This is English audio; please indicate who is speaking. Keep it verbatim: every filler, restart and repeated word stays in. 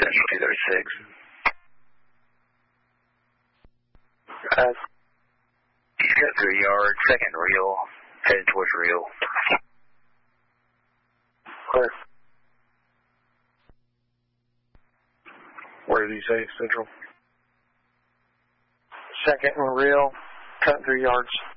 Speaker 1: Central two thirty-six.
Speaker 2: Uh,
Speaker 1: He's cut through a yard, second reel, heading towards reel.
Speaker 2: Clear.
Speaker 3: Where did he say, Central?
Speaker 2: Second and reel, cutting through yards.